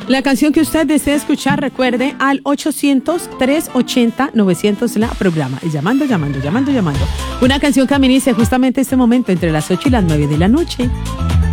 La canción que usted desea escuchar, recuerde al 800-380-900 la programa. Y llamando. Una canción que inicia justamente este momento entre las 8 y las 9 de la noche.